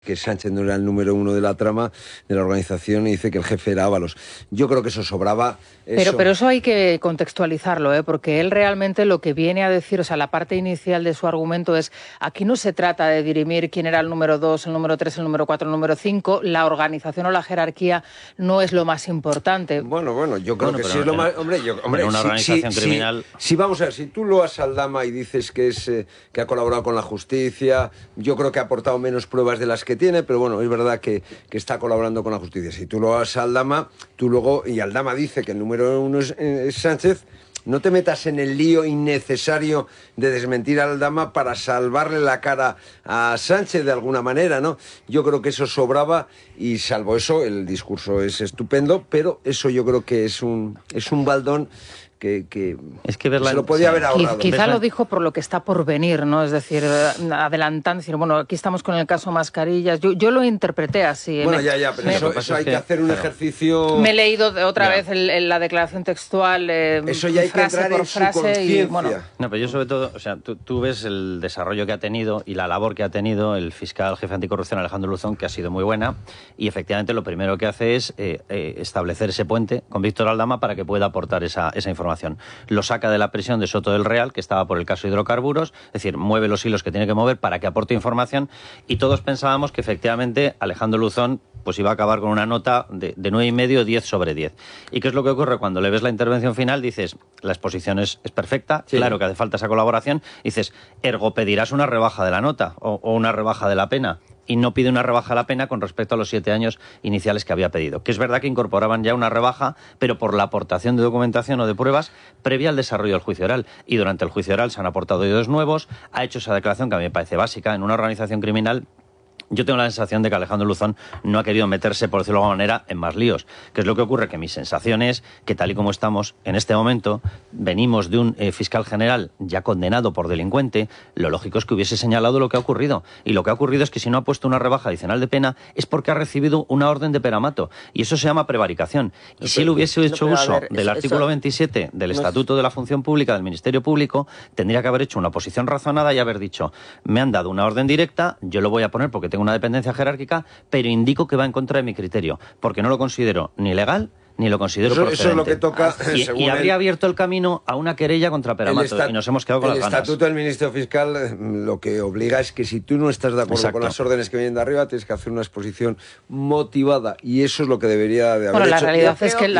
que Sánchez no era el número uno de la trama de la organización y dice que el jefe era Ábalos. Yo creo que eso sobraba. Pero eso hay que contextualizarlo, ¿eh? Porque él realmente lo que viene a decir, o sea, la parte inicial de su argumento es: aquí no se trata de dirimir quién era el número 2, el número 3, el número 4, el número 5, la organización o la jerarquía no es lo más importante. Bueno, yo creo que sí es lo más... Hombre, una organización criminal... Sí, vamos a ver, si tú lo has Aldama y dices que que ha colaborado con la justicia, yo creo que ha aportado menos pruebas de las que tiene, pero bueno, es verdad que está colaborando con la justicia. Si tú lo has Aldama, tú luego... Y Aldama dice que el número uno es Sánchez... No te metas en el lío innecesario de desmentir a Aldama para salvarle la cara a Sánchez de alguna manera, ¿no? Yo creo que eso sobraba y salvo eso, el discurso es estupendo, pero eso yo creo que es un baldón que es que se lo podía haber ahorrado. Quizá lo dijo por lo que está por venir, ¿no? Es decir, adelantando, decir, bueno, aquí estamos con el caso mascarillas. Yo lo interpreté así. Bueno, pero eso hay que hacer un ejercicio... Me he leído otra vez la declaración textual, eso ya hay frase que entrar por en su frase. conciencia. Bueno. No, pero yo sobre todo, o sea, tú ves el desarrollo que ha tenido y la labor que ha tenido el fiscal jefe anticorrupción Alejandro Luzón, que ha sido muy buena, y efectivamente lo primero que hace es establecer ese puente con Víctor Aldama para que pueda aportar esa información. Los saca de la prisión de Soto del Real, que estaba por el caso de hidrocarburos, es decir, mueve los hilos que tiene que mover para que aporte información, y todos pensábamos que efectivamente Alejandro Luzón pues iba a acabar con una nota de 9,5, 10 sobre 10. ¿Y qué es lo que ocurre? Cuando le ves la intervención final, dices, la exposición es perfecta, sí, claro que hace falta esa colaboración, dices, ergo pedirás una rebaja de la nota o una rebaja de la pena. Y no pide una rebaja a la pena con respecto a los 7 años iniciales que había pedido. Que es verdad que incorporaban ya una rebaja, pero por la aportación de documentación o de pruebas previa al desarrollo del juicio oral. Y durante el juicio oral se han aportado datos nuevos, ha hecho esa declaración que a mí me parece básica en una organización criminal. Yo tengo la sensación de que Alejandro Luzón no ha querido meterse, por decirlo de alguna manera, en más líos. ¿Qué es lo que ocurre? Que mi sensación es que, tal y como estamos en este momento, venimos de un fiscal general ya condenado por delincuente. Lo lógico es que hubiese señalado lo que ha ocurrido. Y lo que ha ocurrido es que si no ha puesto una rebaja adicional de pena es porque ha recibido una orden de peramato. Y eso se llama prevaricación. Y si él hubiese hecho uso del artículo 27 del Estatuto de la Función Pública del Ministerio Público, tendría que haber hecho una posición razonada y haber dicho, me han dado una orden directa, yo lo voy a poner porque tengo una dependencia jerárquica, pero indico que va en contra de mi criterio, porque no lo considero ni legal ni lo considero procedente. Eso es lo que toca. Y habría abierto el camino a una querella contra Peramato y nos hemos quedado con las ganas. El estatuto del Ministerio Fiscal lo que obliga es que si tú no estás de acuerdo con las órdenes que vienen de arriba, tienes que hacer una exposición motivada, y eso es lo que debería de haber hecho. La realidad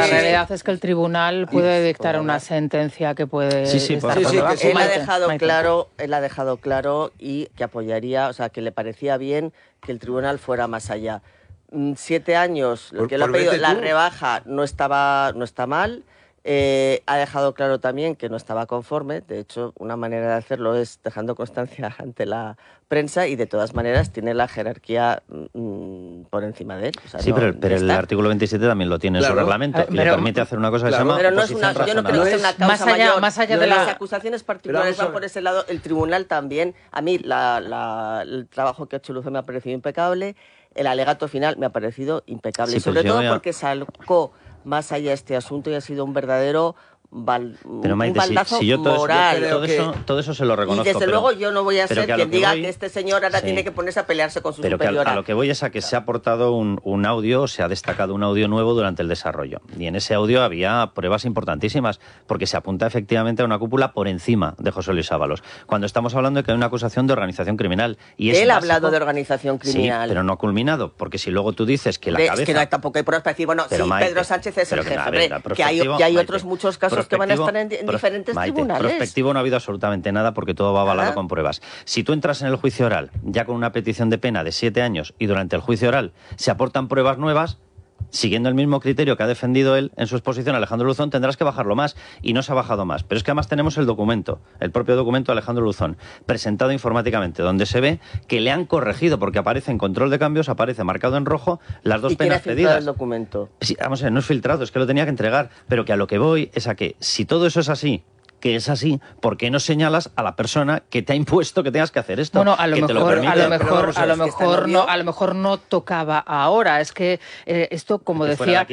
es que el tribunal puede dictar una sentencia que puede estar por debajo. Él ha dejado claro y que apoyaría, o sea, que le parecía bien que el tribunal fuera más allá. 7 años, lo que él ha pedido, la rebaja no está mal. Ha dejado claro también que no estaba conforme. De hecho, una manera de hacerlo es dejando constancia ante la prensa, y de todas maneras tiene la jerarquía por encima de él. O sea, sí, pero el artículo 27 también lo tiene en su reglamento y le permite hacer una cosa que se llama oposición razonable. Yo no creo que sea una causa mayor. Más allá de las acusaciones particulares van por ese lado. El tribunal también. A mí el trabajo que ha hecho Luzón me ha parecido impecable. El alegato final me ha parecido impecable, sobre todo porque sacó más allá este asunto y ha sido un verdadero baldazo moral. Todo eso se lo reconozco. Y desde luego yo no voy a ser quien diga que este señor ahora tiene que ponerse a pelearse con su superiora. A lo que voy es a que se ha aportado un audio, se ha destacado un audio nuevo durante el desarrollo. Y en ese audio había pruebas importantísimas, porque se apunta efectivamente a una cúpula por encima de José Luis Ábalos. Cuando estamos hablando de que hay una acusación de organización criminal. Y él ha hablado de organización criminal. Sí, pero no ha culminado, porque si luego tú dices que la cabeza... Es que tampoco hay pruebas para decir, bueno, sí, Pedro Sánchez es el jefe, que hay otros muchos casos que van a estar en diferentes tribunales. Prospectivo no ha habido absolutamente nada, porque todo va avalado con pruebas. Si tú entras en el juicio oral ya con una petición de pena de 7 años y durante el juicio oral se aportan pruebas nuevas, siguiendo el mismo criterio que ha defendido él en su exposición, Alejandro Luzón, tendrás que bajarlo más, y no se ha bajado más. Pero es que además tenemos el documento, el propio documento de Alejandro Luzón, presentado informáticamente, donde se ve que le han corregido, porque aparece en control de cambios, aparece marcado en rojo las dos penas pedidas. ¿Y quién ha filtrado el documento? Sí, vamos a ver, no es filtrado, es que lo tenía que entregar, pero que a lo que voy es a que, si todo eso es así, que es así, ¿por qué no señalas a la persona que te ha impuesto que tengas que hacer esto? Bueno, a lo mejor no tocaba ahora. Es que esto, como decía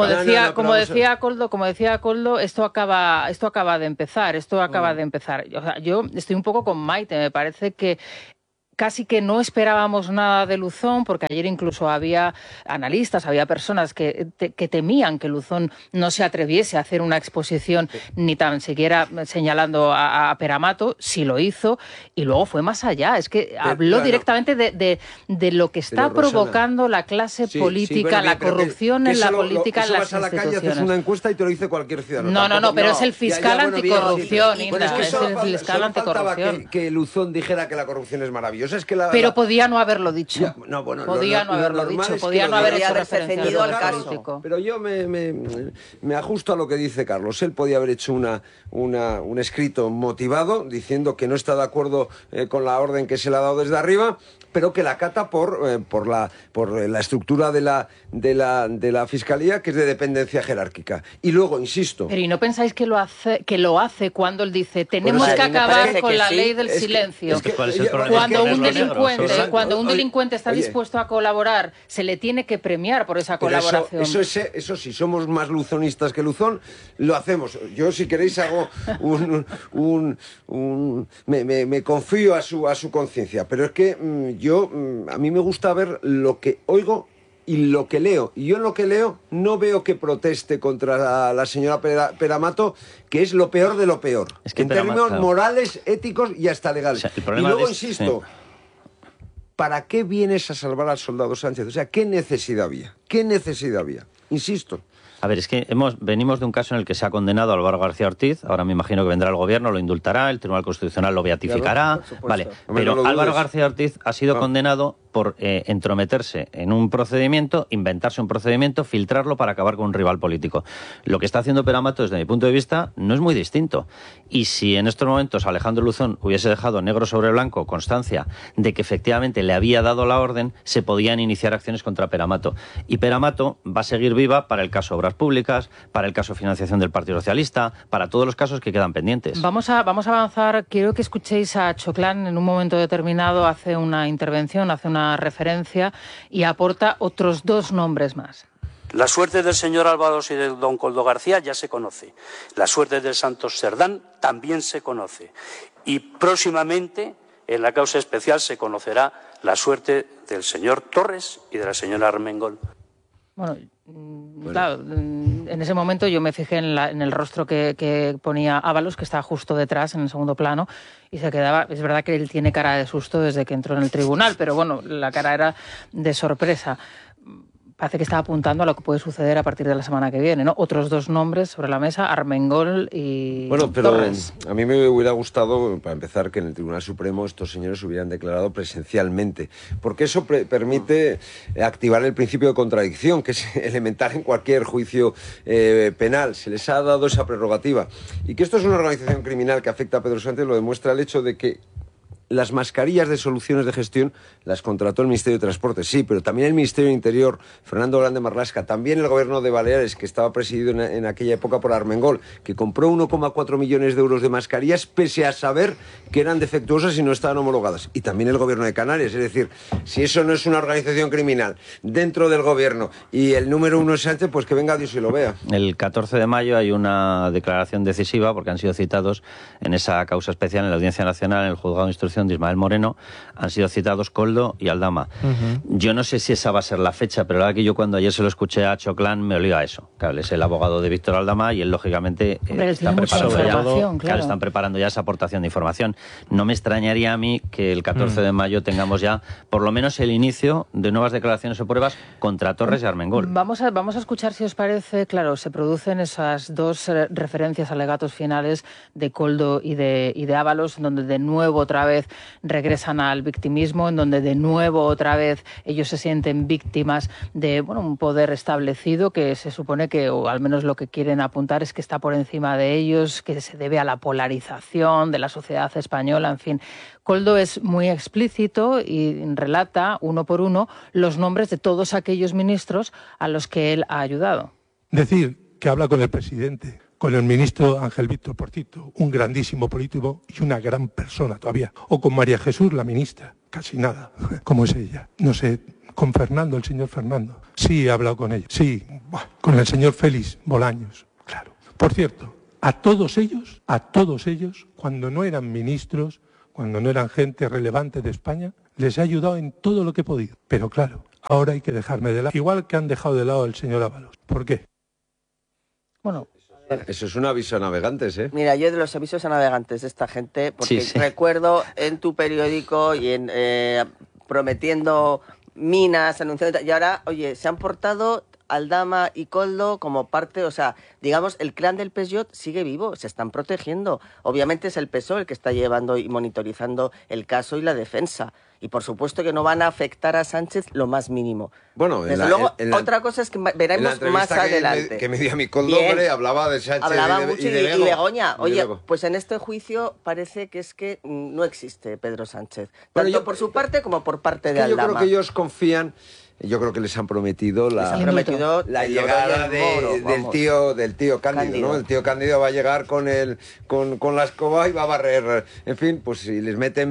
Coldo, esto acaba de empezar. O sea, yo estoy un poco con Maite. Me parece que casi que no esperábamos nada de Luzón, porque ayer incluso había analistas, había personas que temían que Luzón no se atreviese a hacer una exposición ni tan siquiera señalando a Pere-Amato. Sí lo hizo, y luego fue más allá. Es que habló directamente de lo que está provocando la clase política, la corrupción en la política, en las instituciones. Vas a la calle, haces una encuesta y te lo dice cualquier ciudadano. No, pero es el fiscal anticorrupción, Inda, es el fiscal anticorrupción. Que Luzón dijera que la corrupción es maravillosa. Pero podía no haberlo dicho. Podía no haberlo dicho, podía no haber hecho referencia al caso. Pero yo me ajusto a lo que dice Carlos. Él podía haber hecho un escrito motivado diciendo que no está de acuerdo con la orden que se le ha dado desde arriba, pero que la acata por la estructura de la Fiscalía, que es de dependencia jerárquica. Y luego, insisto... Pero ¿y no pensáis que lo hace cuando él dice tenemos que acabar con la ley del silencio? Cuando un delincuente está dispuesto a colaborar, se le tiene que premiar por esa colaboración. Eso sí, somos más luzonistas que Luzón, lo hacemos. Yo, si queréis, hago me confío a su conciencia, pero es que a mí me gusta ver lo que oigo y lo que leo. Y yo en lo que leo no veo que proteste contra la señora Pere-Amato, que es lo peor de lo peor. Es que en términos morales, éticos y hasta legales. O sea, y luego, insisto, ¿para qué vienes a salvar al soldado Sánchez? O sea, ¿qué necesidad había? ¿Qué necesidad había? Insisto. A ver, es que venimos de un caso en el que se ha condenado a Álvaro García Ortiz. Ahora me imagino que vendrá el gobierno, lo indultará, el Tribunal Constitucional lo beatificará. Claro, vale, pero no Álvaro García Ortiz ha sido condenado por entrometerse en un procedimiento, inventarse un procedimiento, filtrarlo para acabar con un rival político. Lo que está haciendo Pere-Amato, desde mi punto de vista, no es muy distinto. Y si en estos momentos Alejandro Luzón hubiese dejado negro sobre blanco constancia de que efectivamente le había dado la orden, se podían iniciar acciones contra Pere-Amato. Y Pere-Amato va a seguir viva para el caso Obras Públicas, para el caso financiación del Partido Socialista, para todos los casos que quedan pendientes. Vamos a avanzar. Quiero que escuchéis a Choclán. En un momento determinado hace una intervención, hace una referencia y aporta otros dos nombres más. La suerte del señor Ábalos y de don Koldo García ya se conoce. La suerte del Santos Cerdán también se conoce. Y próximamente, en la causa especial, se conocerá la suerte del señor Torres y de la señora Armengol. Bueno, claro, en ese momento yo me fijé en el rostro que ponía Ábalos, que está justo detrás, en el segundo plano, y se quedaba... Es verdad que él tiene cara de susto desde que entró en el tribunal, pero bueno, la cara era de sorpresa. Parece que está apuntando a lo que puede suceder a partir de la semana que viene, ¿no? Otros dos nombres sobre la mesa, Armengol y Torres. A mí me hubiera gustado, para empezar, que en el Tribunal Supremo estos señores hubieran declarado presencialmente, porque eso permite activar el principio de contradicción, que es elemental en cualquier juicio penal. Se les ha dado esa prerrogativa. Y que esto es una organización criminal que afecta a Pedro Sánchez lo demuestra el hecho de que las mascarillas de soluciones de gestión las contrató el Ministerio de Transporte, sí, pero también el Ministerio de Interior, Fernando Grande Marlaska, también el Gobierno de Baleares, que estaba presidido en aquella época por Armengol, que compró 1,4 millones de euros de mascarillas pese a saber que eran defectuosas y no estaban homologadas. Y también el Gobierno de Canarias, es decir, si eso no es una organización criminal dentro del Gobierno y el número uno es Sánchez, pues que venga Dios y lo vea. El 14 de mayo hay una declaración decisiva porque han sido citados en esa causa especial en la Audiencia Nacional, en el Juzgado de Instrucción de Ismael Moreno, han sido citados Koldo y Aldama. Yo no sé si esa va a ser la fecha, pero la verdad que yo cuando ayer se lo escuché a Choclán me olía a eso. Claro, él es el abogado de Víctor Aldama y él lógicamente están preparando ya esa aportación de información. No me extrañaría a mí que el 14 de mayo tengamos ya por lo menos el inicio de nuevas declaraciones o pruebas contra Torres y Armengol. Vamos a escuchar, si os parece. Claro, se producen esas dos referencias, alegatos finales de Koldo y de Ábalos, en donde de nuevo otra vez regresan al victimismo, en donde de nuevo otra vez ellos se sienten víctimas de un poder establecido que se supone que, o al menos lo que quieren apuntar, es que está por encima de ellos, que se debe a la polarización de la sociedad española, en fin. Koldo es muy explícito y relata uno por uno los nombres de todos aquellos ministros a los que él ha ayudado. Decir que habla con el presidente, con el ministro Ángel Víctor Portito, un grandísimo político y una gran persona todavía. O con María Jesús, la ministra, casi nada, como es ella. No sé, con Fernando, el señor Fernando. Sí, he hablado con ella. Sí, con el señor Félix Bolaños, claro. Por cierto, a todos ellos, cuando no eran ministros, cuando no eran gente relevante de España, Les he ayudado en todo lo que he podido. Pero claro, ahora hay que dejarme de lado. Igual que han dejado de lado al señor Ábalos. ¿Por qué? Bueno, eso es un aviso a navegantes, ¿eh? Mira, yo de los avisos a navegantes de esta gente, porque Sí. recuerdo en tu periódico y en prometiendo minas, anunciando, y ahora, oye, se han portado Aldama y Koldo como parte, o sea, digamos, el clan del Peugeot sigue vivo, se están protegiendo. Obviamente es el PSOE el que está llevando y monitorizando el caso y la defensa. Y por supuesto que no van a afectar a Sánchez lo más mínimo. Bueno, desde luego, otra cosa es que veremos más adelante. Que me dio a mi Koldo, hombre, hablaba de Sánchez hablaba y mucho de Bego. y Begoña. Y Oye, Bego. pues en este juicio parece que es que no existe Pedro Sánchez. Bueno, Tanto por su parte como por parte de Yo Aldama. creo que ellos confían. Yo creo que les han prometido Les han prometido la el oro y llegada el oro, del vamos. tío Cándido, ¿no? El tío Cándido va a llegar con la escoba y va a barrer. En fin, pues si les meten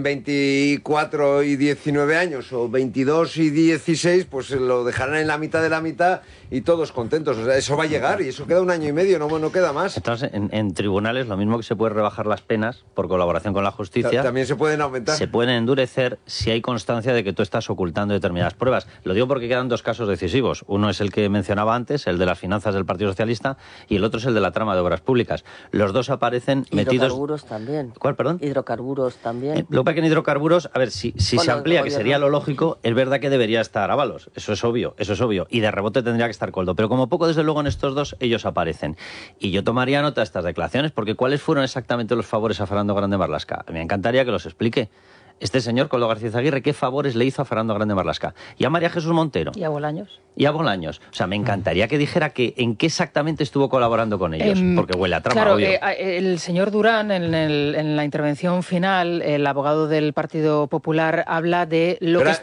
24 y 19 años o 22 y 16, pues lo dejarán en la mitad de la mitad y todos contentos. O sea, eso va a llegar y eso queda 1 año y medio, no queda más. Entonces, en tribunales, lo mismo que se puede rebajar las penas por colaboración con la justicia, También se pueden aumentar. se pueden endurecer si hay constancia de que tú estás ocultando determinadas pruebas. Lo digo porque quedan 2 casos decisivos. Uno es el que mencionaba antes, el de las finanzas del Partido Socialista, y el otro es el de la trama de obras públicas. Los dos aparecen metidos... Hidrocarburos también. ¿Cuál, perdón? Hidrocarburos también. Lo que pasa es que en hidrocarburos, a ver, si Bueno, se amplía, que gobierno. sería lo lógico, es verdad que debería estar Ábalos. Eso es obvio. Y de rebote tendría que estar Koldo. Pero como poco, desde luego, en estos dos, ellos aparecen. Y yo tomaría nota de estas declaraciones, porque ¿cuáles fueron exactamente los favores a Fernando Grande Marlaska? Me encantaría que los explique. Este señor, Koldo García Izaguirre, ¿qué favores le hizo a Fernando Grande Marlaska? Y a María Jesús Montero. ¿y a Bolaños? Y a Bolaños. O sea, me encantaría que dijera que en qué exactamente estuvo colaborando con ellos, porque huele a trama, claro, obvio. El señor Durán, en la intervención final, el abogado del Partido Popular, habla de lo que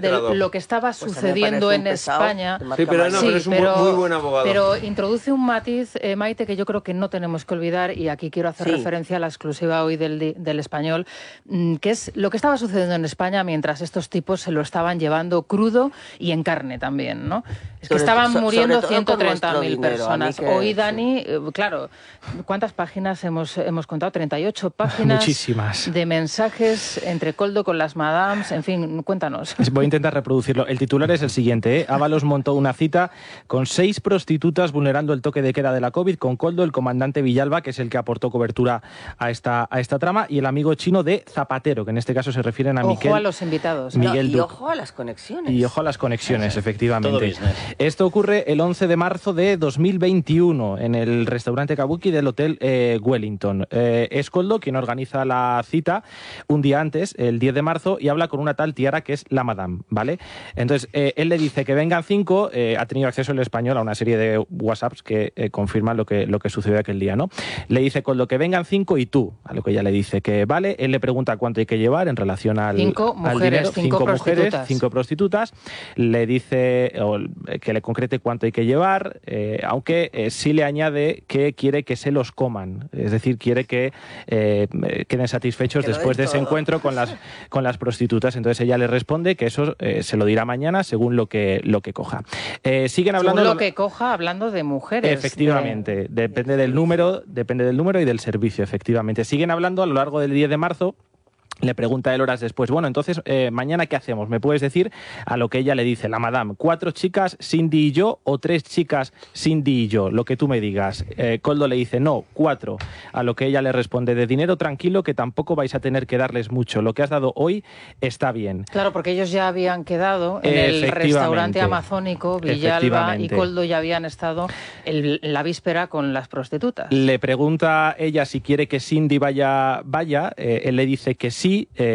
estaba Pues sucediendo en España. Sí, pero es un muy buen abogado. Pero introduce un matiz, Maite, que yo creo que no tenemos que olvidar, y aquí quiero hacer referencia a la exclusiva hoy del Español, que es lo que estaba sucediendo en España mientras estos tipos se lo estaban llevando crudo y en carne también, ¿no? Es que estaban muriendo 130.000 personas. Hoy, Dani, claro, ¿cuántas páginas hemos contado? 38 páginas. Muchísimas. De mensajes entre Koldo con las madames, en fin, cuéntanos. Voy a intentar reproducirlo. El titular es el siguiente, ¿eh? Ábalos montó una cita con 6 prostitutas vulnerando el toque de queda de la COVID, con Koldo, el comandante Villalba, que es el que aportó cobertura a esta trama, y el amigo chino de Zapatero, que en este caso se refieren a Ojo a los invitados. Miguel y Duc. ojo a las conexiones. Y ojo a las conexiones, efectivamente. Todo business. Esto ocurre el 11 de marzo de 2021 en el restaurante Kabuki del Hotel Wellington. Es Koldo quien organiza la cita un día antes, el 10 de marzo, y habla con una tal Tiara que es la madame, ¿vale? Entonces, él le dice que vengan 5, ha tenido acceso el español a una serie de WhatsApps que confirman lo que sucedió aquel día, ¿no? Le dice Koldo que vengan 5 y tú, a lo que ella le dice que vale. Él le pregunta cuánto hay que llevar en relación al 5 mujeres, dinero. 5 prostitutas. 5 prostitutas. Le dice que le concrete cuánto hay que llevar, aunque sí le añade que quiere que se los coman. Es decir, quiere que queden satisfechos Que lo después de den ese todo. encuentro con las prostitutas. Entonces ella le responde que eso se lo dirá mañana según lo que coja. Siguen hablando... Según lo que coja, hablando de mujeres. Efectivamente, depende del número y del servicio, efectivamente. Siguen hablando a lo largo del 10 de marzo. Le pregunta él horas después, bueno, entonces, ¿mañana qué hacemos? ¿Me puedes decir? A lo que ella le dice, la madame, 4 chicas, Cindy y yo, o 3 chicas, Cindy y yo, lo que tú me digas. Koldo le dice, no, 4. A lo que ella le responde, de dinero tranquilo, que tampoco vais a tener que darles mucho. Lo que has dado hoy está bien. Claro, porque ellos ya habían quedado en el restaurante amazónico, Villalba y Koldo ya habían estado la víspera con las prostitutas. Le pregunta ella si quiere que Cindy vaya. Él le dice que sí,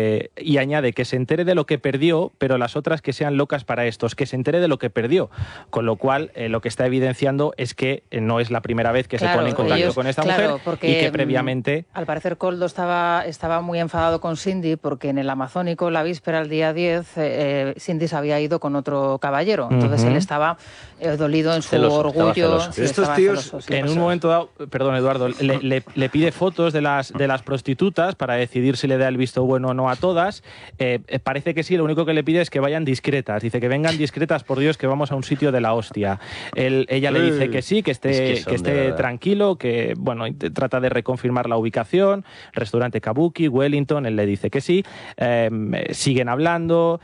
y añade que se entere de lo que perdió, pero las otras que sean locas para estos, que se entere de lo que perdió. Con lo cual, lo que está evidenciando es que no es la primera vez que se pone en contacto con esta mujer, porque, y que previamente... Al parecer Koldo estaba muy enfadado con Cindy porque en el Amazónico, la víspera, el día 10, Cindy se había ido con otro caballero. Entonces él estaba dolido en su orgullo. Celoso. Sí, Estos tíos, en un momento dado, perdón Eduardo, le pide fotos de las prostitutas para decidir si le da el visto visto bueno o no a todas. Parece que sí, lo único que le pide es que vayan discretas. Dice que vengan discretas, por Dios, que vamos a un sitio de la hostia. Ella le dice que sí, que esté tranquilo, que bueno, trata de reconfirmar la ubicación, restaurante Kabuki, Wellington, él le dice que sí, siguen hablando.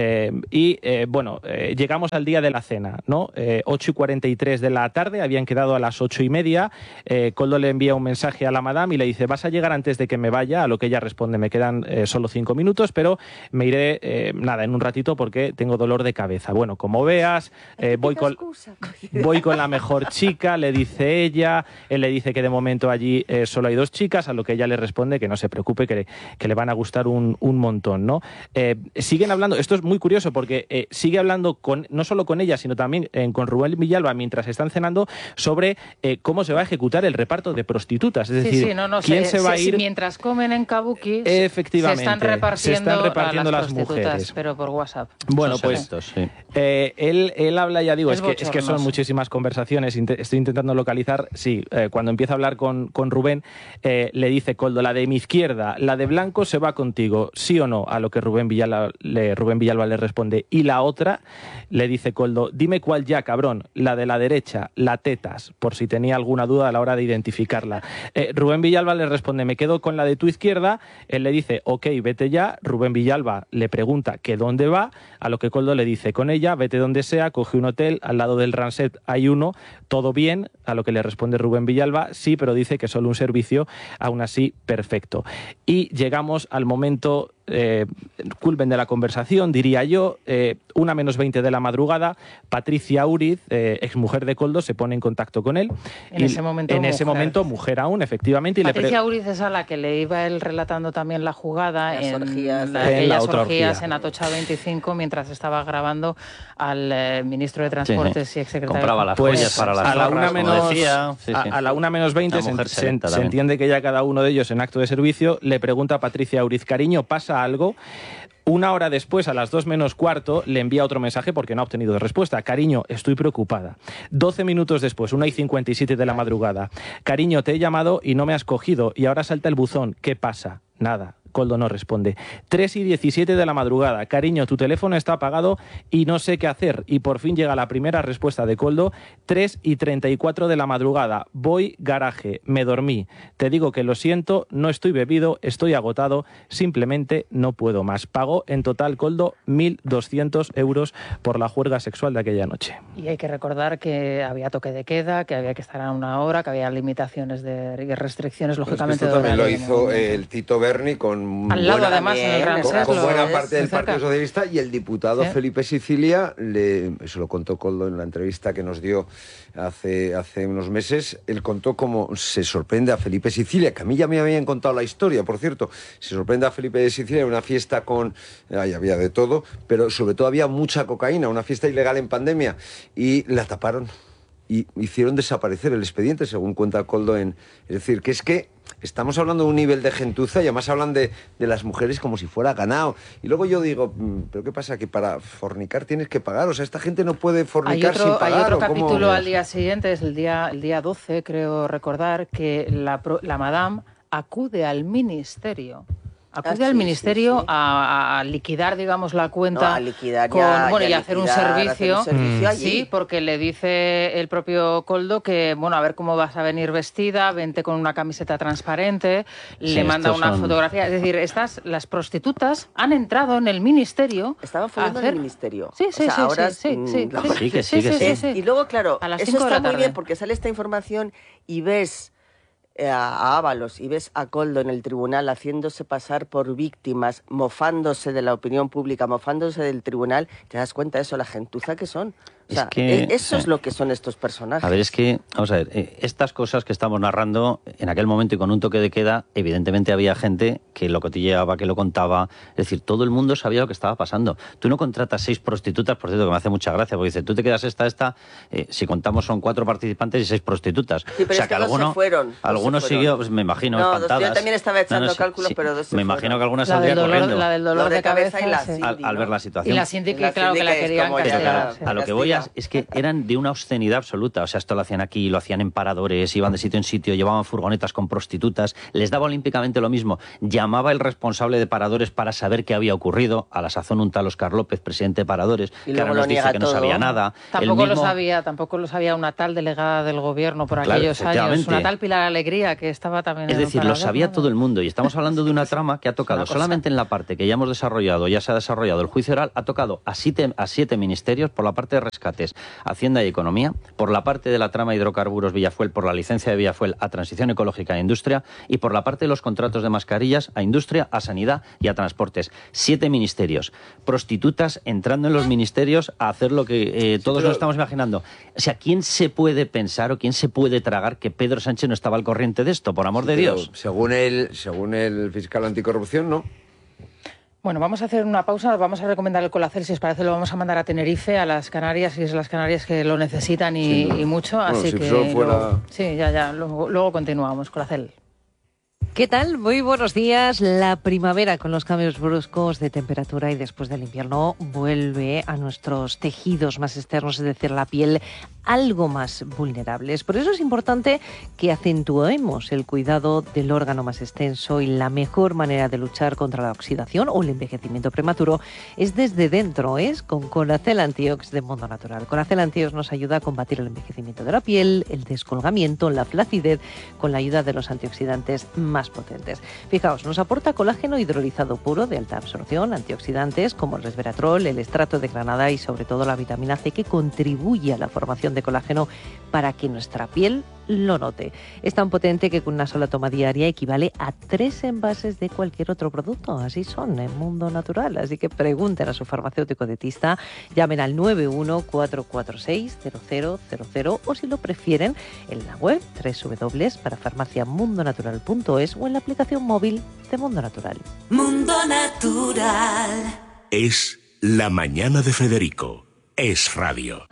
Llegamos al día de la cena, ¿no? 8:43 de la tarde, habían quedado a las 8:30. Koldo le envía un mensaje a la madame y le dice: ¿vas a llegar antes de que me vaya? A lo que ella responde: me quedan solo 5 minutos, pero me iré en un ratito porque tengo dolor de cabeza. Bueno, como veas, voy con la mejor chica, le dice ella. Él le dice que de momento allí solo hay 2 chicas, a lo que ella le responde que no se preocupe, que le van a gustar un montón, ¿no? Siguen hablando. Esto es muy curioso porque sigue hablando no solo con ella, sino también con Rubén Villalba mientras están cenando sobre cómo se va a ejecutar el reparto de prostitutas. Es decir, quién se va a ir. Mientras comen en Kabuki, efectivamente, se están repartiendo las mujeres, pero por WhatsApp. Bueno, pues él habla, ya digo, es que son muchísimas conversaciones. Estoy intentando localizar. Sí, cuando empieza a hablar con Rubén, le dice Koldo: la de mi izquierda, la de blanco, se va contigo, ¿sí o no? A lo que Rubén Villalba le responde: y la otra, le dice Koldo: dime cuál ya, cabrón, la de la derecha, la tetas, por si tenía alguna duda a la hora de identificarla. Rubén Villalba le responde: me quedo con la de tu izquierda. Él le dice: ok, vete ya. Rubén Villalba le pregunta que dónde va, a lo que Koldo le dice: con ella, vete donde sea, coge un hotel, al lado del Ranset hay uno, todo bien. A lo que le responde Rubén Villalba: sí, pero dice que solo un servicio, aún así, perfecto. Y llegamos al momento culmen de la conversación, diría yo. 1:20 de la madrugada, Patricia Uriz, exmujer de Koldo, se pone en contacto con él. En ese momento, mujer aún, efectivamente. Patricia Uriz es a la que le iba él relatando también la jugada en aquellas orgías en Atocha 25, mientras estaba grabando al ministro de Transportes y exsecretario. Compraba las joyas para las a la 1:20 se entiende que ya cada uno de ellos, en acto de servicio, le pregunta a Patricia Uriz: cariño, ¿pasa algo? 1 hora después, a las 2:15, le envía otro mensaje porque no ha obtenido respuesta: cariño, estoy preocupada. 12 minutos después, 1:57 de la madrugada: cariño, te he llamado y no me has cogido, y ahora salta el buzón, ¿qué pasa? Nada. Koldo no responde. 3:17 de la madrugada: cariño, tu teléfono está apagado y no sé qué hacer. Y por fin llega la primera respuesta de Koldo. 3:34 de la madrugada: voy garaje, me dormí. Te digo que lo siento, no estoy bebido, estoy agotado, simplemente no puedo más. Pagó en total Koldo 1.200 euros por la juerga sexual de aquella noche. Y hay que recordar que había toque de queda, que había que estar a 1 hora, que había limitaciones y restricciones, lógicamente. Esto también lo hizo el Tito Berni con al lado, además, en el Ranset, con buena parte del Partido Socialista, y el diputado Felipe Sicilia, eso lo contó Koldo en la entrevista que nos dio hace unos meses. Él contó cómo se sorprende a Felipe Sicilia, que a mí ya me habían contado la historia, por cierto. Se sorprende a Felipe Sicilia en una fiesta ahí había de todo, pero sobre todo había mucha cocaína, una fiesta ilegal en pandemia, y la taparon y hicieron desaparecer el expediente, según cuenta Koldo. Es decir, que es que estamos hablando de un nivel de gentuza, y además hablan de las mujeres como si fuera ganado. Y luego yo digo, ¿pero qué pasa? ¿Que para fornicar tienes que pagar? O sea, esta gente no puede fornicar sin pagar. Hay otro capítulo al día siguiente, es el día 12, creo recordar, que la madame acude al ministerio. Acude al ministerio a liquidar, digamos, la cuenta, a liquidar y hacer un servicio. Sí, porque le dice el propio Koldo que, a ver cómo vas a venir vestida, vente con una camiseta transparente, le manda una fotografía. Es decir, las prostitutas han entrado en el ministerio. Estaban follando en el ministerio. Sí. Y luego, claro, eso está muy bien porque sale esta información y ves a Ábalos y ves a Koldo en el tribunal haciéndose pasar por víctimas, mofándose de la opinión pública, mofándose del tribunal, te das cuenta de eso, la gentuza que son. O sea, eso es lo que son estos personajes. A ver, vamos a ver, estas cosas que estamos narrando en aquel momento y con un toque de queda, evidentemente había gente que lo cotilleaba, que lo contaba. Es decir, todo el mundo sabía lo que estaba pasando. Tú no contratas 6 prostitutas, por cierto, que me hace mucha gracia, porque dice, tú te quedas si contamos son 4 participantes y 6 prostitutas. Sí, pero o sea, que algunos se fueron. alguno siguió, pues me imagino, espantadas. Yo también estaba echando cálculos, pero dos se me imagino que alguna La saldría del dolor, corriendo. la del dolor de cabeza y la sí. Cindy, al ver la situación. Y la Cindy, que claro que la querían Pero castigar. a lo que voy es que eran de una obscenidad absoluta. O sea, esto lo hacían aquí, lo hacían en paradores, iban de sitio en sitio, llevaban furgonetas con prostitutas, les daba olímpicamente lo mismo. Llamaba el responsable de paradores para saber qué había ocurrido, a la sazón un tal Óscar López, presidente de paradores, y que ahora nos dice que no sabía nada. Tampoco lo sabía una tal delegada del gobierno por aquellos años, una tal Pilar Alegría, que estaba también Es en decir, el lo parador, sabía ¿no? todo el mundo, y estamos hablando de una trama que ha tocado solamente en la parte que ya hemos desarrollado, ya se ha desarrollado el juicio oral, ha tocado a siete ministerios, por la parte de rescates, Hacienda y Economía, por la parte de la trama hidrocarburos Villafuel, por la licencia de Villafuel a Transición Ecológica e Industria, y por la parte de los contratos de mascarillas a Industria, a Sanidad y a Transportes. 7 ministerios. Prostitutas entrando en los ministerios a hacer lo que todos nos estamos imaginando. O sea, ¿quién se puede pensar o quién se puede tragar que Pedro Sánchez no estaba al corriente de esto, por amor de Dios? Según el fiscal anticorrupción, no. Bueno, vamos a hacer una pausa, vamos a recomendar el Colacel, si os parece lo vamos a mandar a Tenerife, a las Canarias, y es las Canarias que lo necesitan y mucho, bueno, así si que solo fuera... luego continuamos, Colacel. ¿Qué tal? Muy buenos días. La primavera, con los cambios bruscos de temperatura y después del invierno, vuelve a nuestros tejidos más externos, es decir, la piel, algo más vulnerables. Por eso es importante que acentuemos el cuidado del órgano más extenso, y la mejor manera de luchar contra la oxidación o el envejecimiento prematuro es desde dentro, es con Colacel Antiox de Mundo Natural. Colacel Antiox nos ayuda a combatir el envejecimiento de la piel, el descolgamiento, la flacidez, con la ayuda de los antioxidantes más potentes. Fijaos, nos aporta colágeno hidrolizado puro de alta absorción, antioxidantes como el resveratrol, el estrato de granada y sobre todo la vitamina C, que contribuye a la formación de colágeno para que nuestra piel lo note. Es tan potente que con una sola toma diaria equivale a 3 envases de cualquier otro producto. Así son en Mundo Natural. Así que pregunten a su farmacéutico dietista, llamen al 91-446-0000 o, si lo prefieren, en la web www.parafarmaciamundonatural.es o en la aplicación móvil de Mundo Natural. Mundo Natural. Es la mañana de Federico. Es radio.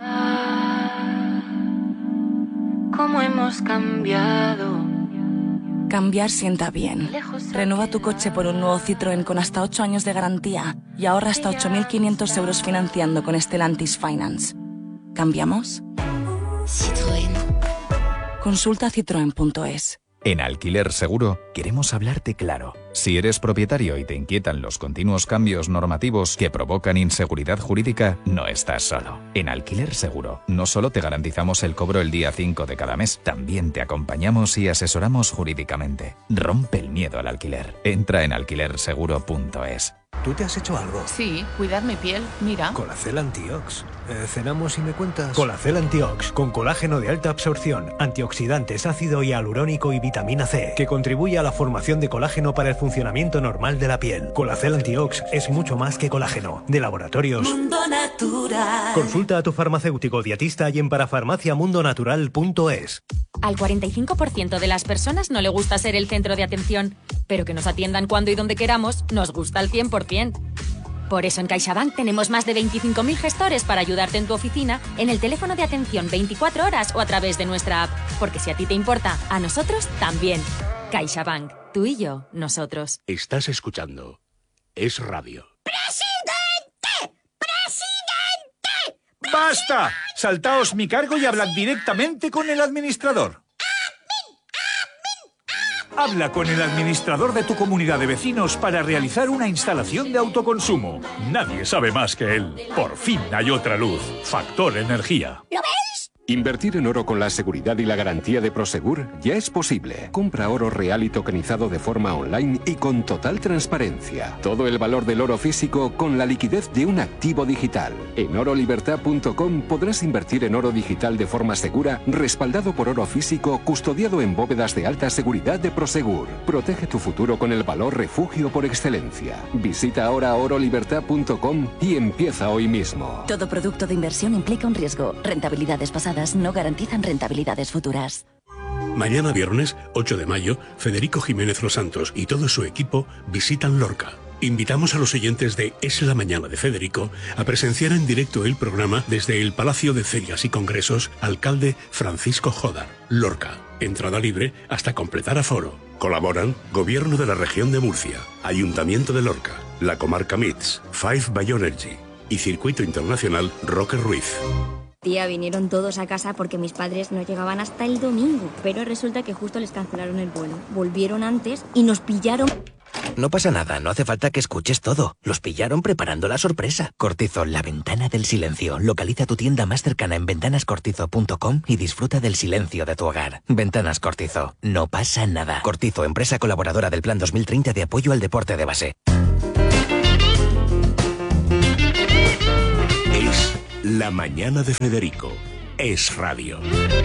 ¿Cómo hemos cambiado? Cambiar sienta bien. Renueva tu coche por un nuevo Citroën con hasta 8 años de garantía y ahorra hasta 8.500 euros financiando con Stellantis Finance. ¿Cambiamos? Citroën. Consulta citroen.es. En Alquiler Seguro queremos hablarte claro. Si eres propietario y te inquietan los continuos cambios normativos que provocan inseguridad jurídica, no estás solo. En Alquiler Seguro no solo te garantizamos el cobro el día 5 de cada mes, también te acompañamos y asesoramos jurídicamente. Rompe el miedo al alquiler. Entra en alquilerseguro.es. ¿Tú te has hecho algo? Sí, cuidar mi piel, mira. Colacel Antiox. ¿Cenamos y me cuentas? Colacel Antiox, con colágeno de alta absorción, antioxidantes, ácido hialurónico y vitamina C, que contribuye a la formación de colágeno para el funcionamiento normal de la piel. Colacel Antiox es mucho más que colágeno. De Laboratorios Mundo Natural. Consulta a tu farmacéutico dietista y en parafarmaciamundonatural.es. Al 45% de las personas no le gusta ser el centro de atención, pero que nos atiendan cuando y donde queramos nos gusta al 100%. Por eso en CaixaBank tenemos más de 25.000 gestores para ayudarte en tu oficina, en el teléfono de atención 24 horas o a través de nuestra app. Porque si a ti te importa, a nosotros también. CaixaBank. Tú y yo, nosotros. Estás escuchando Es Radio. ¡Presidente! ¡Presidente! ¡Basta! Saltaos mi cargo y hablad directamente con el administrador. Habla con el administrador de tu comunidad de vecinos para realizar una instalación de autoconsumo. Nadie sabe más que él. Por fin hay otra luz. Factor Energía. ¿Lo ves? Invertir en oro con la seguridad y la garantía de Prosegur ya es posible. Compra oro real y tokenizado de forma online y con total transparencia. Todo el valor del oro físico con la liquidez de un activo digital. En orolibertad.com podrás invertir en oro digital de forma segura, respaldado por oro físico, custodiado en bóvedas de alta seguridad de Prosegur. Protege tu futuro con el valor refugio por excelencia. Visita ahora orolibertad.com y empieza hoy mismo. Todo producto de inversión implica un riesgo. Rentabilidades pasadas no garantizan rentabilidades futuras. Mañana viernes, 8 de mayo, Federico Jiménez Los Santos y todo su equipo visitan Lorca. Invitamos a los oyentes de Es la Mañana de Federico a presenciar en directo el programa desde el Palacio de Ferias y Congresos Alcalde Francisco Jodar, Lorca. Entrada libre hasta completar aforo. Colaboran Gobierno de la Región de Murcia, Ayuntamiento de Lorca, la Comarca MITS, Five Bioenergy y Circuito Internacional Roque Ruiz. Tía, vinieron todos a casa porque mis padres no llegaban hasta el domingo, pero resulta que justo les cancelaron el vuelo. Volvieron antes y nos pillaron... No pasa nada, no hace falta que escuches todo. Los pillaron preparando la sorpresa. Cortizo, la ventana del silencio. Localiza tu tienda más cercana en ventanascortizo.com y disfruta del silencio de tu hogar. Ventanas Cortizo, no pasa nada. Cortizo, empresa colaboradora del Plan 2030 de apoyo al deporte de base. Es La Mañana de Federico. Es Radio.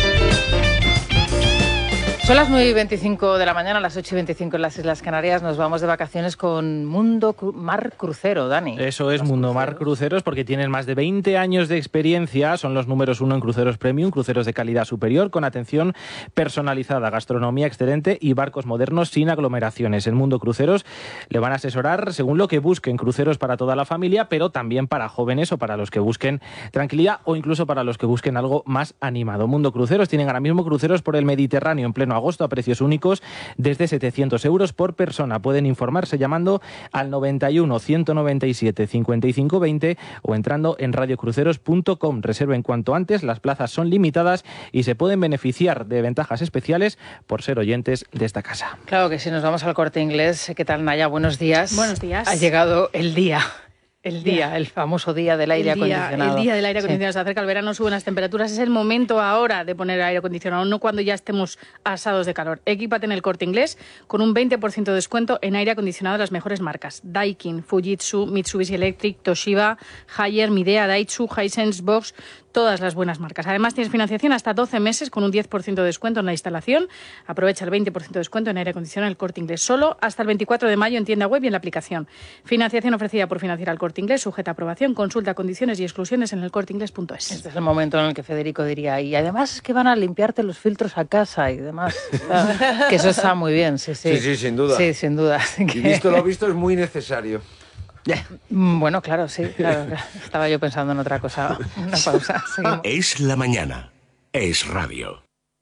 Son las 9:25 de la mañana, las 8:25 en las Islas Canarias. Nos vamos de vacaciones con Mundo Mar Crucero, Dani. Eso es, Mundo Mar Cruceros, porque tienen más de 20 años de experiencia. Son los números 1 en cruceros premium, cruceros de calidad superior, con atención personalizada, gastronomía excelente y barcos modernos sin aglomeraciones. En Mundo Cruceros le van a asesorar según lo que busquen, cruceros para toda la familia, pero también para jóvenes o para los que busquen tranquilidad o incluso para los que busquen algo más animado. Mundo Cruceros tienen ahora mismo cruceros por el Mediterráneo en pleno agosto a precios únicos desde 700 euros por persona. Pueden informarse llamando al 91 197 55 20 o entrando en radiocruceros.com. Reserven cuanto antes, las plazas son limitadas y se pueden beneficiar de ventajas especiales por ser oyentes de esta casa. Claro que sí, nos vamos al Corte Inglés. ¿Qué tal, Naya? Buenos días. Buenos días. Ha llegado el día. El famoso día del aire acondicionado. El día del aire acondicionado. Se acerca el verano, suben las temperaturas. Es el momento ahora de poner aire acondicionado, no cuando ya estemos asados de calor. Equípate en el Corte Inglés con un 20% de descuento en aire acondicionado de las mejores marcas. Daikin, Fujitsu, Mitsubishi Electric, Toshiba, Haier, Midea, Daitsu, Hisense, Bosch... Todas las buenas marcas. Además, tienes financiación hasta 12 meses con un 10% de descuento en la instalación. Aprovecha el 20% de descuento en aire acondicionado en el Corte Inglés. Solo hasta el 24 de mayo en tienda web y en la aplicación. Financiación ofrecida por Financiar al Corte Inglés, sujeta a aprobación. Consulta condiciones y exclusiones en elcorteinglés.es. Este es el momento en el que Federico diría, y además es que van a limpiarte los filtros a casa y demás. Que eso está muy bien, sí. Sí, sin duda. Sí, sin duda. Y visto lo visto, es muy necesario. Bueno, claro, sí, claro. Estaba yo pensando en otra cosa. Una pausa. Seguimos. Es la mañana. Es radio.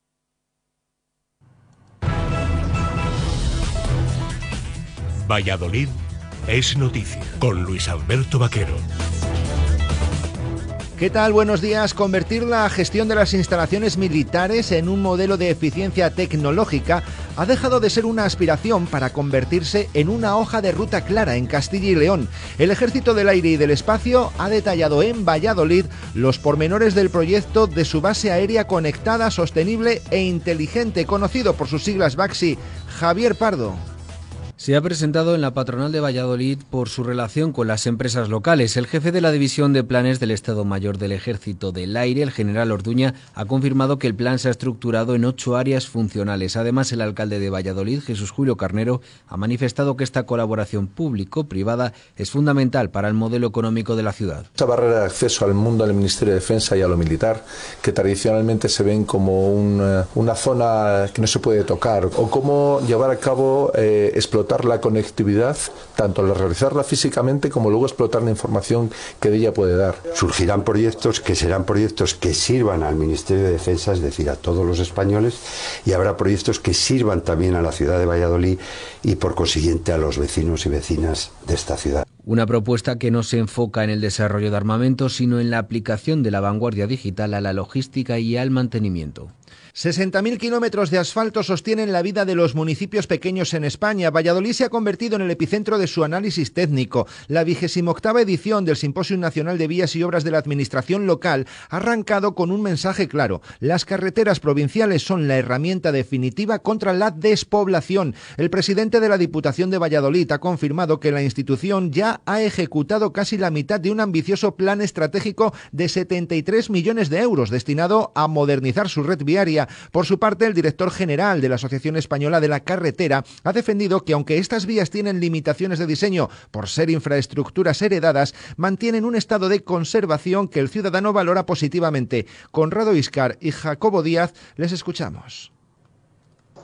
Valladolid es noticia con Luis Alberto Vaquero. ¿Qué tal? Buenos días. Convertir la gestión de las instalaciones militares en un modelo de eficiencia tecnológica ha dejado de ser una aspiración para convertirse en una hoja de ruta clara en Castilla y León. El Ejército del Aire y del Espacio ha detallado en Valladolid los pormenores del proyecto de su base aérea conectada, sostenible e inteligente, conocido por sus siglas BACSI. Javier Pardo. Se ha presentado en la patronal de Valladolid por su relación con las empresas locales. El jefe de la División de Planes del Estado Mayor del Ejército del Aire, el general Orduña, ha confirmado que el plan se ha estructurado en 8 áreas funcionales. Además, el alcalde de Valladolid, Jesús Julio Carnero, ha manifestado que esta colaboración público-privada es fundamental para el modelo económico de la ciudad. Esa barrera de acceso al mundo del Ministerio de Defensa y a lo militar, que tradicionalmente se ven como una zona que no se puede tocar, o cómo llevar a cabo, explotar la conectividad, tanto al realizarla físicamente como luego explotar la información que de ella puede dar. Surgirán proyectos que serán proyectos que sirvan al Ministerio de Defensa, es decir, a todos los españoles, y habrá proyectos que sirvan también a la ciudad de Valladolid y por consiguiente a los vecinos y vecinas de esta ciudad. Una propuesta que no se enfoca en el desarrollo de armamentos, sino en la aplicación de la vanguardia digital a la logística y al mantenimiento. 60.000 kilómetros de asfalto sostienen la vida de los municipios pequeños en España. Valladolid se ha convertido en el epicentro de su análisis técnico. La 28ª edición del Simposio Nacional de Vías y Obras de la Administración Local ha arrancado con un mensaje claro. Las carreteras provinciales son la herramienta definitiva contra la despoblación. El presidente de la Diputación de Valladolid ha confirmado que la institución ya ha ejecutado casi la mitad de un ambicioso plan estratégico de 73 millones de euros destinado a modernizar su red viaria. Por su parte, el director general de la Asociación Española de la Carretera ha defendido que aunque estas vías tienen limitaciones de diseño por ser infraestructuras heredadas, mantienen un estado de conservación que el ciudadano valora positivamente. Conrado Iscar y Jacobo Díaz les escuchamos.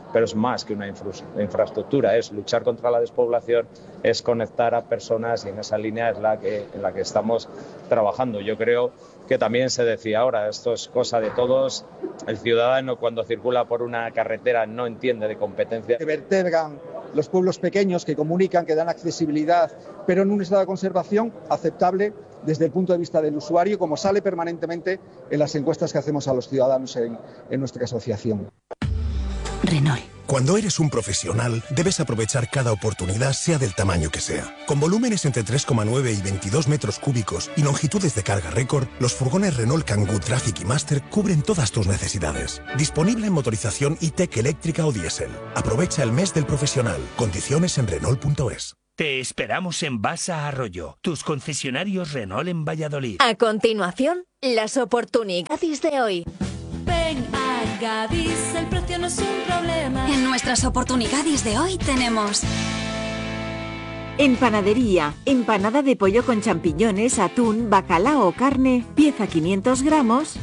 pero es más que una infraestructura, es luchar contra la despoblación, es conectar a personas, y en esa línea es en la que estamos trabajando. Yo creo que también se decía ahora, esto es cosa de todos, el ciudadano cuando circula por una carretera no entiende de competencia. Que vertebran los pueblos pequeños, que comunican, que dan accesibilidad, pero en un estado de conservación aceptable desde el punto de vista del usuario, como sale permanentemente en las encuestas que hacemos a los ciudadanos en nuestra asociación. Renault. Cuando eres un profesional, debes aprovechar cada oportunidad, sea del tamaño que sea. Con volúmenes entre 3,9 y 22 metros cúbicos y longitudes de carga récord, los furgones Renault Kangoo Traffic y Master cubren todas tus necesidades. Disponible en motorización e-tech eléctrica o diésel. Aprovecha el mes del profesional. Condiciones en Renault.es. Te esperamos en Basa Arroyo, tus concesionarios Renault en Valladolid. A continuación, las oportunidades de hoy. Ven a Gadis, el precio no es un problema. En nuestras oportunidades de hoy tenemos... En panadería, empanada de pollo con champiñones, atún, bacalao o carne, pieza 500 gramos,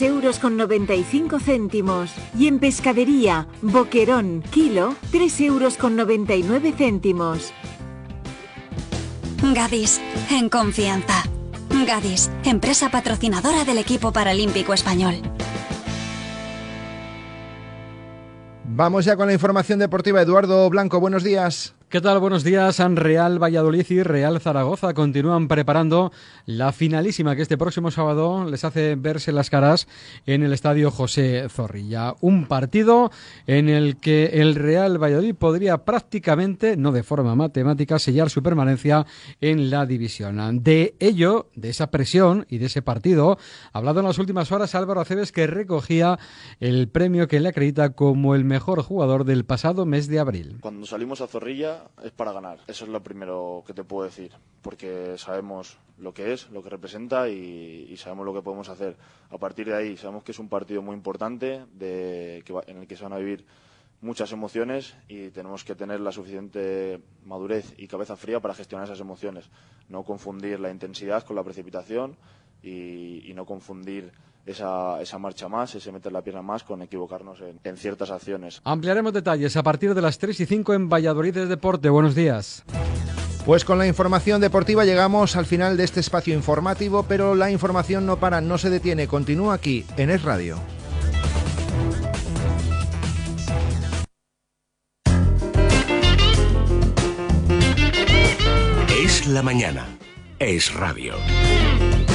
2,95 €. Y en pescadería, boquerón, kilo, 3,99 €. Gadis, en confianza. Gadis, empresa patrocinadora del equipo paralímpico español. Vamos ya con la información deportiva. Eduardo Blanco, buenos días. ¿Qué tal? Buenos días. Real Valladolid y Real Zaragoza continúan preparando la finalísima que este próximo sábado les hace verse las caras en el estadio José Zorrilla. Un partido en el que el Real Valladolid podría prácticamente, no de forma matemática, sellar su permanencia en la división. De ello, de esa presión y de ese partido, ha hablado en las últimas horas Álvaro Acebes, que recogía el premio que le acredita como el mejor jugador del pasado mes de abril. Cuando salimos a Zorrilla es para ganar, eso es lo primero que te puedo decir, porque sabemos lo que es, lo que representa y sabemos lo que podemos hacer. A partir de ahí sabemos que es un partido muy importante en el que se van a vivir muchas emociones y tenemos que tener la suficiente madurez y cabeza fría para gestionar esas emociones, no confundir la intensidad con la precipitación y no confundir esa marcha más, ese meter la pierna más con equivocarnos en ciertas acciones. Ampliaremos detalles a partir de las 3:05 en Valladolid Deporte. Buenos días. Pues con la información deportiva llegamos al final de este espacio informativo, pero la información no para, no se detiene, continúa aquí en Es Radio. Es la mañana. Es Radio.